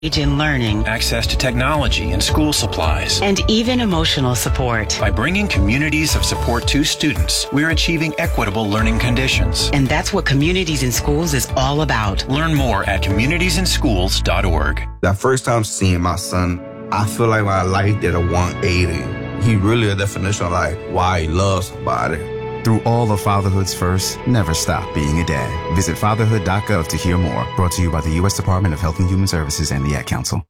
in learning, access to technology and school supplies, and even emotional support. By bringing communities of support to students, we're achieving equitable learning conditions. And that's what Communities in Schools is all about. Learn more at communitiesinschools.org. That first time seeing my son, I feel like my life did a 180. He really a definition of like why he loves somebody. Through all of fatherhood's first, never stop being a dad. Visit fatherhood.gov to hear more. Brought to you by the U.S. Department of Health and Human Services and the Ad Council.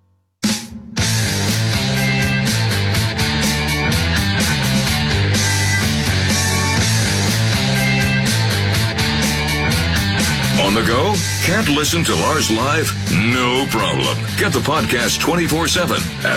On the go? Can't listen to Lars live? No problem. Get the podcast 24/7 at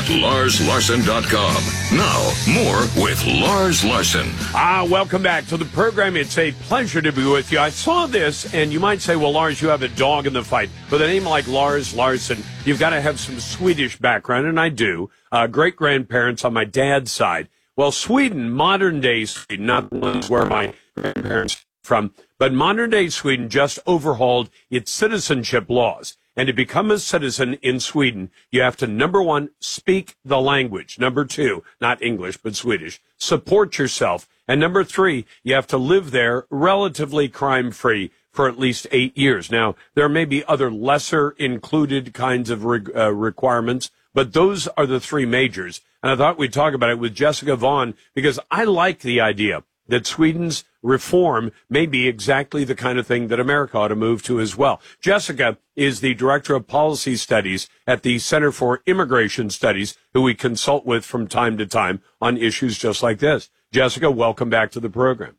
larslarson.com. Now, more with Lars Larson. Welcome back to the program. It's a pleasure to be with you. I saw this, and you might say, well, Lars, you have a dog in the fight. With a name like Lars Larson, you've got to have some Swedish background, and I do. Great-grandparents on my dad's side. Well, Sweden, modern-day Sweden, not the ones where my grandparents are from, but modern-day Sweden just overhauled its citizenship laws. And to become a citizen in Sweden, you have to, number one, speak the language. Number two, not English, but Swedish. Support yourself. And number three, you have to live there relatively crime-free for at least 8 years. Now, there may be other lesser included kinds of requirements, but those are the three majors. And I thought we'd talk about it with Jessica Vaughn because I like the idea that Sweden's reform may be exactly the kind of thing that America ought to move to as well. Jessica is the Director of Policy Studies at the Center for Immigration Studies, who we consult with from time to time on issues just like this. Jessica, welcome back to the program.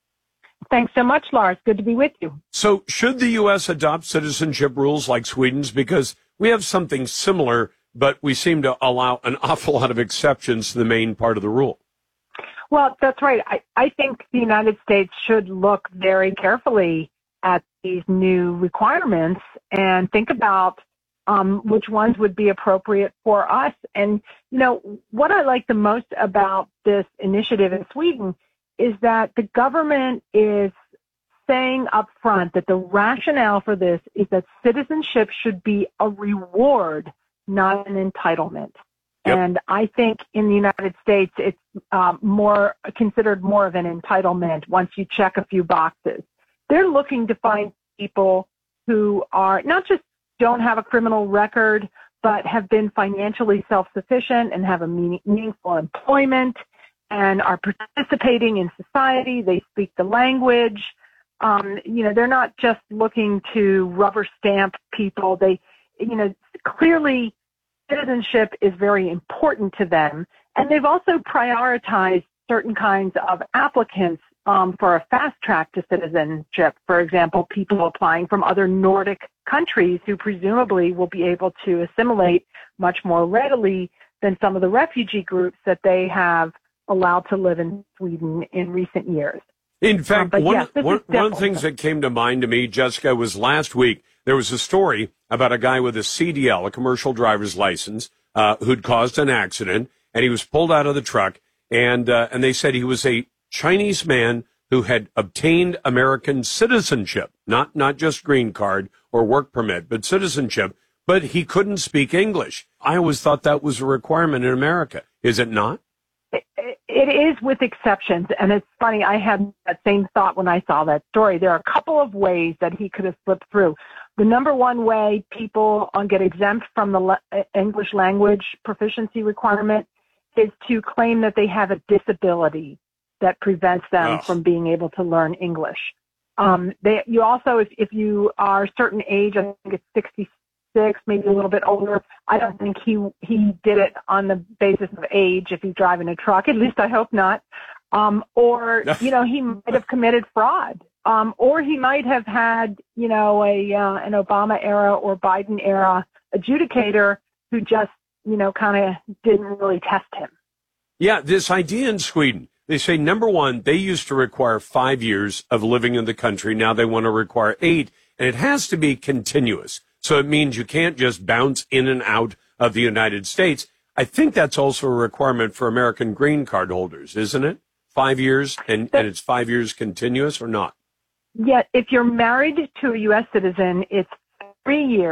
Thanks so much, Lars. Good to be with you. So should the U.S. adopt citizenship rules like Sweden's? Because we have something similar, but we seem to allow an awful lot of exceptions to the main part of the rule. Well, that's right. I think the United States should look very carefully at these new requirements and think about which ones would be appropriate for us. And, you know, what I like the most about this initiative in Sweden is that the government is saying up front that the rationale for this is that citizenship should be a reward, not an entitlement. Yep. And I think in the United States, it's considered more of an entitlement once you check a few boxes. They're looking to find people who are not just don't have a criminal record, but have been financially self-sufficient and have a meaningful employment and are participating in society. They speak the language. They're not just looking to rubber stamp people. Clearly citizenship is very important to them. And they've also prioritized certain kinds of applicants for a fast track to citizenship. For example, people applying from other Nordic countries who presumably will be able to assimilate much more readily than some of the refugee groups that they have allowed to live in Sweden in recent years. In fact, one of the things that came to mind to me, Jessica, was last week there was a story about a guy with a CDL, a commercial driver's license, who'd caused an accident, and he was pulled out of the truck, and they said he was a Chinese man who had obtained American citizenship, not just green card or work permit, but citizenship, but he couldn't speak English. I always thought that was a requirement in America. Is it not? It is with exceptions, and it's funny, I had that same thought when I saw that story. There are a couple of ways that he could have slipped through. The number one way people get exempt from the English language proficiency requirement is to claim that they have a disability that prevents them from being able to learn English. You also, if you are a certain age, I think it's 66, maybe a little bit older, I don't think he did it on the basis of age if he's driving a truck. At least I hope not. He might have committed fraud. Or he might have had, an Obama era or Biden era adjudicator who just, kind of didn't really test him. Yeah, this idea in Sweden, they say, number one, they used to require 5 years of living in the country. Now they want to require 8, and it has to be continuous. So it means you can't just bounce in and out of the United States. I think that's also a requirement for American green card holders, isn't it? 5 years, and it's 5 years continuous or not? Yeah, if you're married to a U.S. citizen, it's 3 years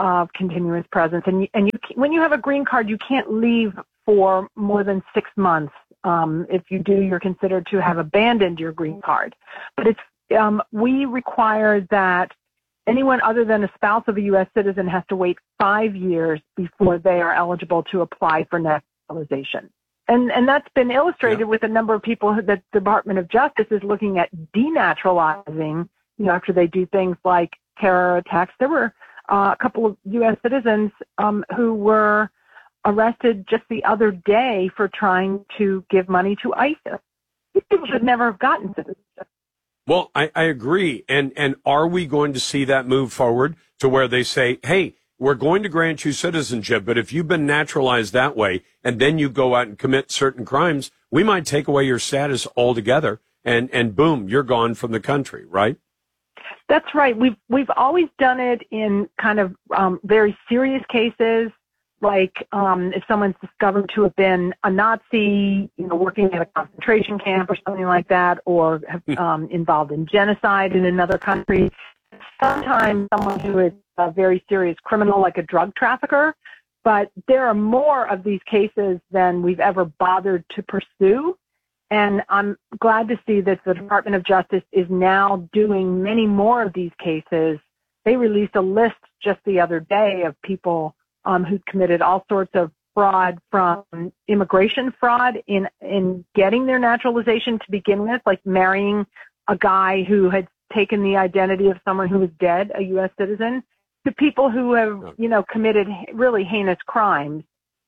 of continuous presence. And when you have a green card, you can't leave for more than 6 months. If you do, you're considered to have abandoned your green card. But we require that anyone other than a spouse of a U.S. citizen has to wait 5 years before they are eligible to apply for naturalization. And that's been illustrated with a number of people that the Department of Justice is looking at denaturalizing, after they do things like terror attacks. There were a couple of U.S. citizens who were arrested just the other day for trying to give money to ISIS. These people should never have gotten citizenship. Well, I agree. And are we going to see that move forward to where they say, hey, we're going to grant you citizenship, but if you've been naturalized that way and then you go out and commit certain crimes, we might take away your status altogether and boom, you're gone from the country, right? That's right. We've always done it in kind of very serious cases, like if someone's discovered to have been a Nazi, working at a concentration camp or something like that, or have involved in genocide in another country. Sometimes someone who is a very serious criminal, like a drug trafficker, but there are more of these cases than we've ever bothered to pursue. And I'm glad to see that the Department of Justice is now doing many more of these cases. They released a list just the other day of people who committed all sorts of fraud, from immigration fraud in getting their naturalization to begin with, like marrying a guy who had taken the identity of someone who was dead, a U.S. citizen, to people who have, committed really heinous crimes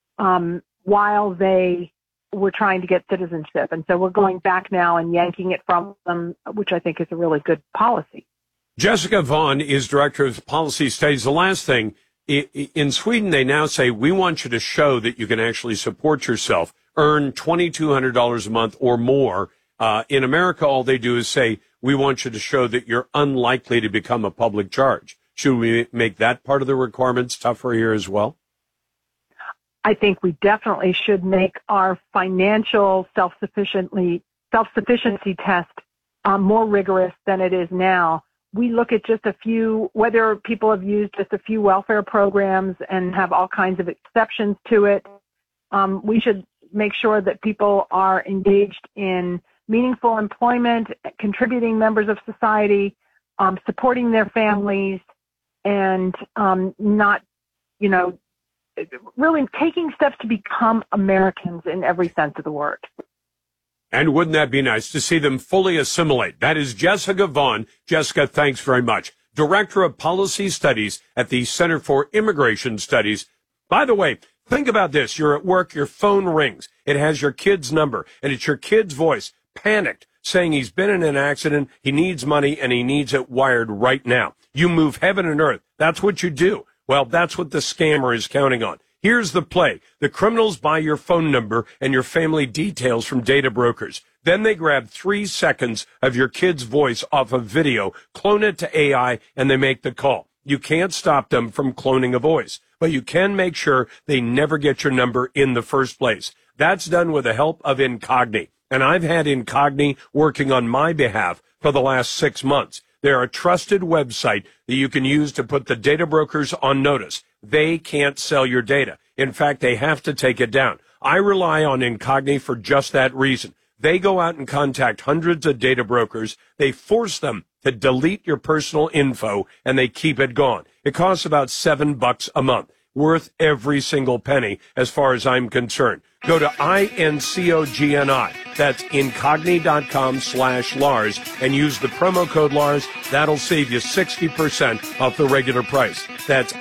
while they were trying to get citizenship. And so we're going back now and yanking it from them, which I think is a really good policy. Jessica Vaughn is Director of Policy Studies. The last thing, in Sweden, they now say, we want you to show that you can actually support yourself, earn $2,200 a month or more. In America, all they do is say, we want you to show that you're unlikely to become a public charge. Should we make that part of the requirements tougher here as well? I think we definitely should make our financial self-sufficiency test more rigorous than it is now. We look at just a few, whether people have used just a few welfare programs and have all kinds of exceptions to it. We should make sure that people are engaged in meaningful employment, contributing members of society, supporting their families, and not, really taking steps to become Americans in every sense of the word. And wouldn't that be nice to see them fully assimilate? That is Jessica Vaughn. Jessica, thanks very much. Director of Policy Studies at the Center for Immigration Studies. By the way, think about this. You're at work, your phone rings. It has your kid's number, and it's your kid's voice, panicked, saying he's been in an accident, he needs money, and he needs it wired right now. You move heaven and earth. That's what you do. Well, that's what the scammer is counting on. Here's the play. The criminals buy your phone number and your family details from data brokers. Then they grab 3 seconds of your kid's voice off of video, clone it to AI, and they make the call. You can't stop them from cloning a voice, but you can make sure they never get your number in the first place. That's done with the help of Incogni. And I've had Incogni working on my behalf for the last 6 months. They're a trusted website that you can use to put the data brokers on notice. They can't sell your data. In fact, they have to take it down. I rely on Incogni for just that reason. They go out and contact hundreds of data brokers. They force them to delete your personal info, and they keep it gone. It costs about $7 a month. Worth every single penny as far as I'm concerned. Go to INCOGNI. That's incogni.com/Lars and use the promo code Lars. That'll save you 60% off the regular price. That's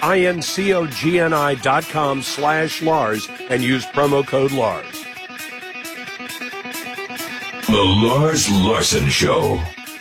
INCOGNI.com/Lars and use promo code Lars. The Lars Larson Show.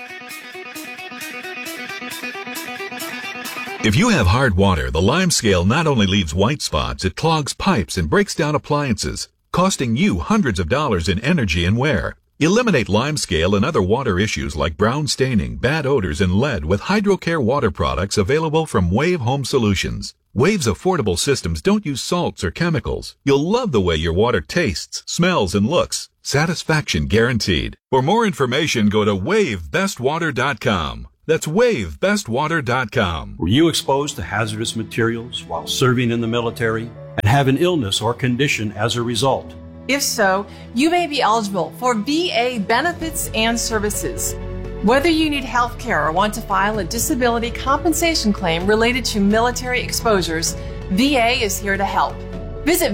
If you have hard water, the Lime Scale not only leaves white spots, it clogs pipes and breaks down appliances, costing you hundreds of dollars in energy and wear. Eliminate Lime Scale and other water issues like brown staining, bad odors, and lead with HydroCare water products available from Wave Home Solutions. Wave's affordable systems don't use salts or chemicals. You'll love the way your water tastes, smells, and looks. Satisfaction guaranteed. For more information, go to WaveBestWater.com. That's WaveBestWater.com. Were you exposed to hazardous materials while serving in the military and have an illness or condition as a result? If so, you may be eligible for VA benefits and services. Whether you need health care or want to file a disability compensation claim related to military exposures, VA is here to help. Visit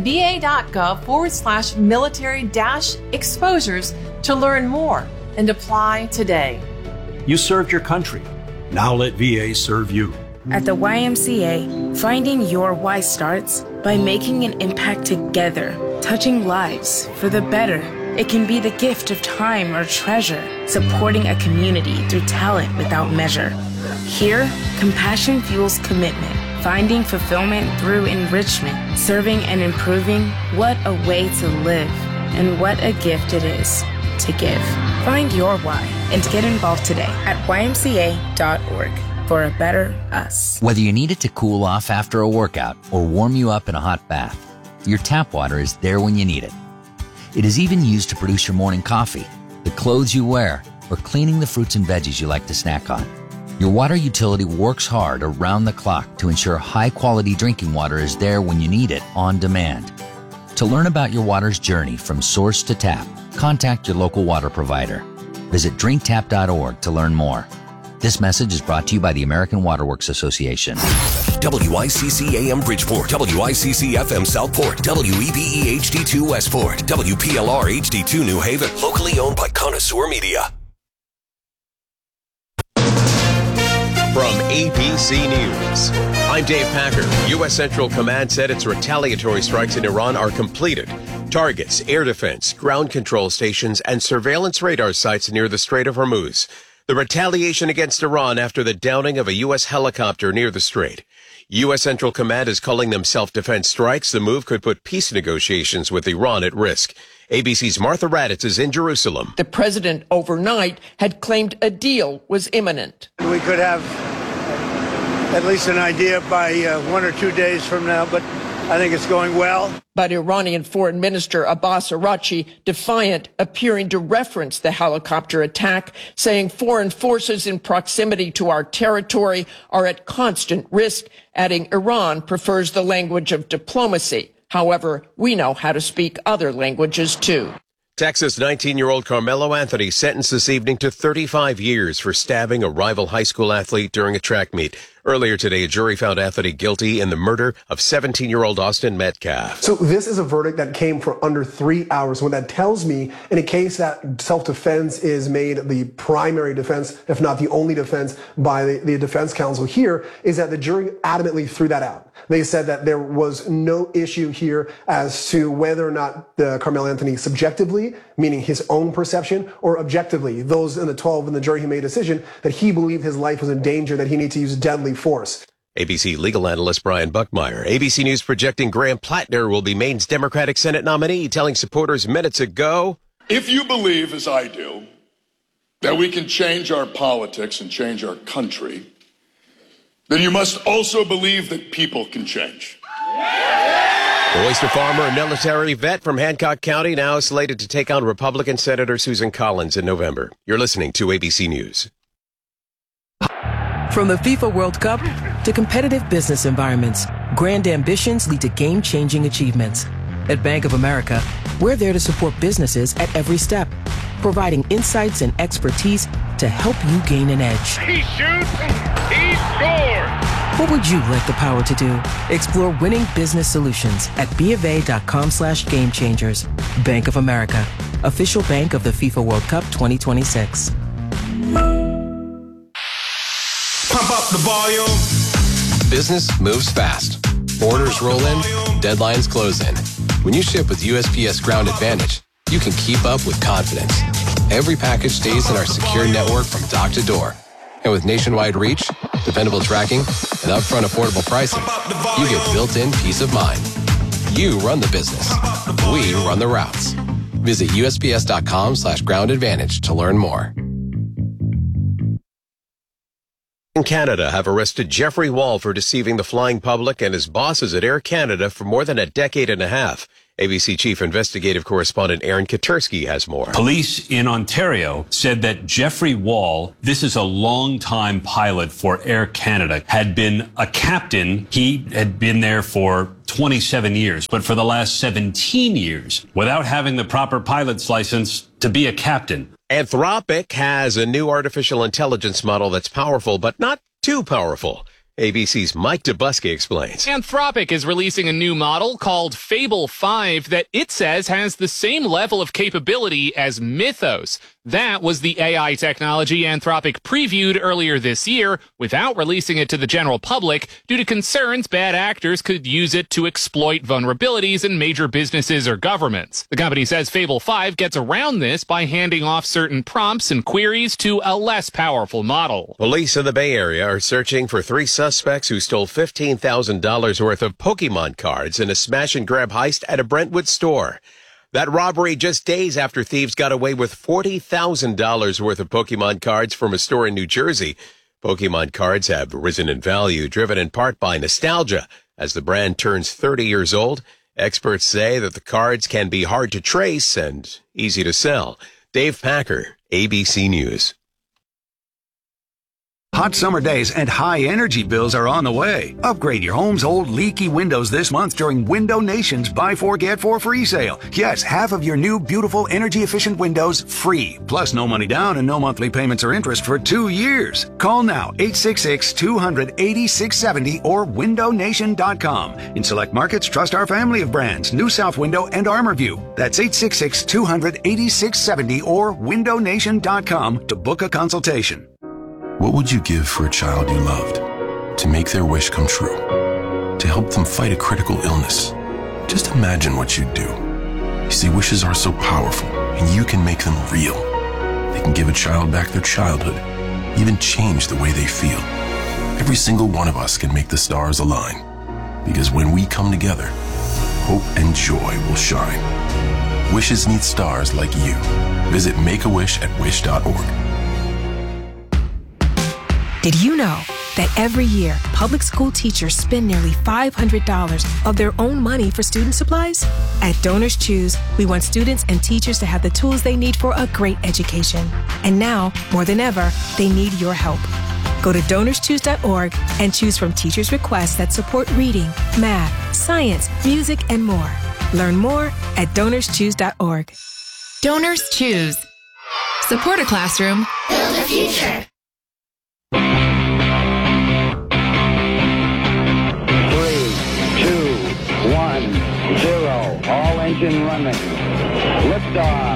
va.gov/military-exposures to learn more and apply today. You served your country. Now let VA serve you. At the YMCA, finding your why starts by making an impact together, touching lives for the better. It can be the gift of time or treasure, supporting a community through talent without measure. Here, compassion fuels commitment, finding fulfillment through enrichment, serving and improving. What a way to live, and what a gift it is to give. Find your why and get involved today at ymca.org for a better us. Whether you need it to cool off after a workout or warm you up in a hot bath, your tap water is there when you need it. It is even used to produce your morning coffee, the clothes you wear, or cleaning the fruits and veggies you like to snack on. Your water utility works hard around the clock to ensure high-quality drinking water is there when you need it on demand. To learn about your water's journey from source to tap, contact your local water provider. Visit drinktap.org to learn more. This message is brought to you by the American Water Works Association. WICC AM Bridgeport, WICC FM Southport, WEBE HD2 Westport, WPLR HD2 New Haven, locally owned by Connoisseur Media. From ABC News, I'm Dave Packer. U.S. Central Command said its retaliatory strikes in Iran are completed. Targets, air defense, ground control stations, and surveillance radar sites near the Strait of Hormuz. The retaliation against Iran after the downing of a U.S. helicopter near the strait. U.S. Central Command is calling them self-defense strikes. The move could put peace negotiations with Iran at risk. ABC's Martha Raddatz is in Jerusalem. The president overnight had claimed a deal was imminent. We could have at least an idea by 1 or 2 days from now, but I think it's going well. But Iranian Foreign Minister Abbas Araghchi, defiant, appearing to reference the helicopter attack, saying foreign forces in proximity to our territory are at constant risk, adding Iran prefers the language of diplomacy. However, we know how to speak other languages too. Texas 19-year-old Carmelo Anthony sentenced this evening to 35 years for stabbing a rival high school athlete during a track meet. Earlier today, a jury found Anthony guilty in the murder of 17-year-old Austin Metcalf. So this is a verdict that came for under 3 hours. What that tells me, in a case that self-defense is made the primary defense, if not the only defense by the defense counsel here, is that the jury adamantly threw that out. They said that there was no issue here as to whether or not Carmelo Anthony subjectively, meaning his own perception, or objectively, those in the 12 in the jury who made a decision that he believed his life was in danger, that he needed to use deadly force. ABC legal analyst Brian Buckmeyer. ABC News projecting Graham Plattner will be Maine's Democratic Senate nominee, telling supporters minutes ago, if you believe, as I do, that we can change our politics and change our country, then you must also believe that people can change. The oyster farmer and military vet from Hancock County now slated to take on Republican Senator Susan Collins in November. You're listening to ABC News. From the FIFA World Cup to competitive business environments, grand ambitions lead to game-changing achievements. At Bank of America, we're there to support businesses at every step, providing insights and expertise to help you gain an edge. He shoots, he scores! What would you like the power to do? Explore winning business solutions at BofA.com/gamechangers. Bank of America, official bank of the FIFA World Cup 2026. Pump up the volume. Business moves fast. Orders roll in, deadlines close in. When you ship with USPS Ground Advantage, you can keep up with confidence. Every package stays in our secure network from dock to door. And with nationwide reach, dependable tracking, and upfront affordable pricing, you get built-in peace of mind. You run the business. We run the routes. Visit USPS.com/Ground Advantage to learn more. In Canada have arrested Jeffrey Wall for deceiving the flying public and his bosses at Air Canada for more than a decade and a half. ABC Chief Investigative Correspondent Aaron Katersky has more. Police in Ontario said that Jeffrey Wall, this is a long-time pilot for Air Canada, had been a captain. He had been there for 27 years, but for the last 17 years without having the proper pilot's license to be a captain. Anthropic has a new artificial intelligence model that's powerful, but not too powerful. ABC's Mike DeBusky explains. Anthropic is releasing a new model called Fable 5 that it says has the same level of capability as Mythos. That was the AI technology Anthropic previewed earlier this year without releasing it to the general public due to concerns bad actors could use it to exploit vulnerabilities in major businesses or governments. The company says Fable 5 gets around this by handing off certain prompts and queries to a less powerful model. Police in the Bay Area are searching for 3 suspects who stole $15,000 worth of Pokemon cards in a smash-and-grab heist at a Brentwood store. That robbery just days after thieves got away with $40,000 worth of Pokemon cards from a store in New Jersey. Pokemon cards have risen in value, driven in part by nostalgia. As the brand turns 30 years old, experts say that the cards can be hard to trace and easy to sell. Dave Packer, ABC News. Hot summer days and high energy bills are on the way. Upgrade your home's old leaky windows this month during Window Nation's Buy 4 Get 4 free sale. Yes, half of your new beautiful energy efficient windows free. Plus no money down and no monthly payments or interest for 2 years. Call now 866-200-8670 or windownation.com. In select markets, trust our family of brands, New South Window and ArmorView. That's 866-200-8670 or windownation.com to book a consultation. What would you give for a child you loved? To make their wish come true? To help them fight a critical illness? Just imagine what you'd do. You see, wishes are so powerful, and you can make them real. They can give a child back their childhood, even change the way they feel. Every single one of us can make the stars align. Because when we come together, hope and joy will shine. Wishes need stars like you. Visit Make-A-Wish at wish.org. Did you know that every year, public school teachers spend nearly $500 of their own money for student supplies? At Donors Choose, we want students and teachers to have the tools they need for a great education. And now, more than ever, they need your help. Go to DonorsChoose.org and choose from teachers' requests that support reading, math, science, music, and more. Learn more at DonorsChoose.org. Donors Choose. Support a classroom. Build a future. 3, 2, 1, 0. All engine running. Liftoff.